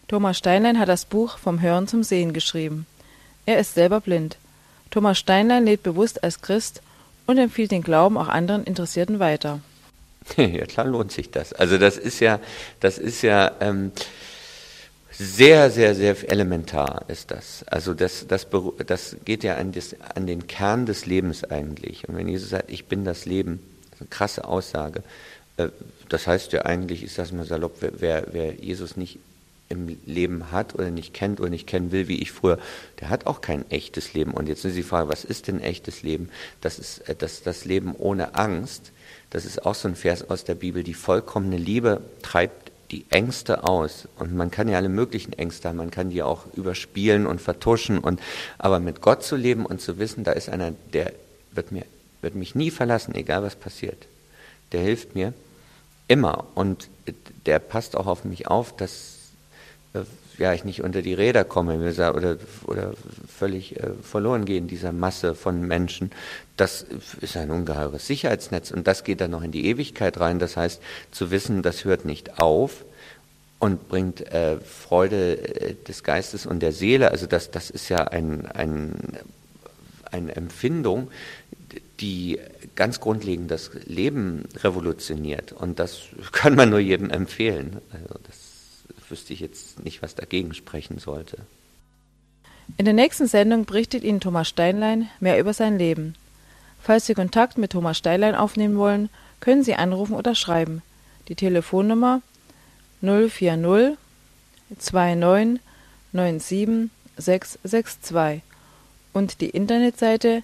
Thomas Steinlein hat das Buch Vom Hören zum Sehen geschrieben. Er ist selber blind. Thomas Steinlein lebt bewusst als Christ und empfiehlt den Glauben auch anderen Interessierten weiter. Ja, klar lohnt sich das. Also das ist ja sehr, sehr, sehr elementar ist das. Also das geht ja an den Kern des Lebens eigentlich. Und wenn Jesus sagt, ich bin das Leben, das ist eine krasse Aussage. Das heißt ja eigentlich, ich sage mal salopp, wer Jesus nicht im Leben hat oder nicht kennt oder nicht kennen will, wie ich früher, der hat auch kein echtes Leben. Und jetzt ist die Frage, was ist denn echtes Leben? Das ist das Leben ohne Angst. Das ist auch so ein Vers aus der Bibel. Die vollkommene Liebe treibt die Ängste aus. Und man kann ja alle möglichen Ängste haben, man kann die auch überspielen und vertuschen. Aber mit Gott zu leben und zu wissen, da ist einer, der wird mich nie verlassen, egal was passiert. Der hilft mir immer und der passt auch auf mich auf, dass ich nicht unter die Räder komme oder völlig verloren gehe in dieser Masse von Menschen. Das ist ein ungeheures Sicherheitsnetz und das geht dann noch in die Ewigkeit rein. Das heißt, zu wissen, das hört nicht auf und bringt Freude des Geistes und der Seele. Also das ist ja eine Empfindung, die ganz grundlegend das Leben revolutioniert. Und das kann man nur jedem empfehlen. Also das wüsste ich jetzt nicht, was dagegen sprechen sollte. In der nächsten Sendung berichtet Ihnen Thomas Steinlein mehr über sein Leben. Falls Sie Kontakt mit Thomas Steinlein aufnehmen wollen, können Sie anrufen oder schreiben. Die Telefonnummer 040 29 97 662 und die Internetseite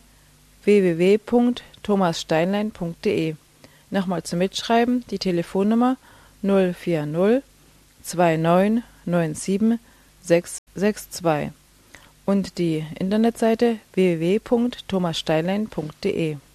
www.thomassteinlein.de. Nochmal zum Mitschreiben die Telefonnummer 040 29 97 662 und die Internetseite www.thomassteinlein.de.